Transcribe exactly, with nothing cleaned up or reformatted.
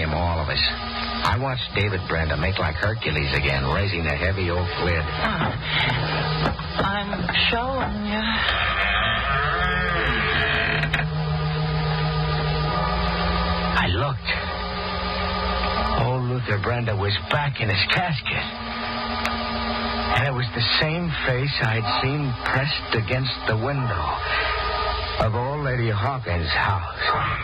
him, all of us. I watched David Brenda make like Hercules again, raising the heavy oak lid. Uh, I'm showing you. I looked. Old Luther Brenda was back in his casket. And it was the same face I'd seen pressed against the window of old Lady Hawkins' house.